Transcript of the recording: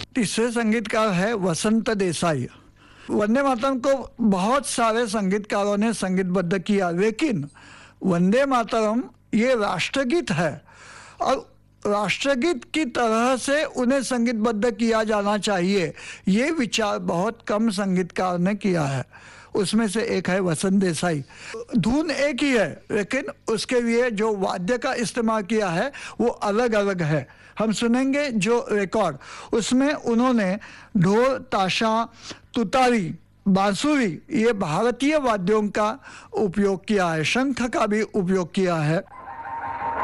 तीसरे संगीतकार है वसंत देसाई। वंदे मातरम को बहुत सारे संगीतकारों ने संगीतबद्ध किया, लेकिन वंदे मातरम ये राष्ट्रगीत है और राष्ट्रगीत की तरह से उन्हें संगीतबद्ध किया जाना चाहिए, ये विचार बहुत कम संगीतकार ने किया है। उसमें से एक है वसंत देसाई। धुन एक ही है, लेकिन उसके लिए जो वाद्य का इस्तेमाल किया है वो अलग अलग है। हम सुनेंगे जो रिकॉर्ड, उसमें उन्होंने ढोल, ताशा, तुतारी, बांसुरी, ये भारतीय वाद्यों का उपयोग किया है, शंख का भी उपयोग किया है।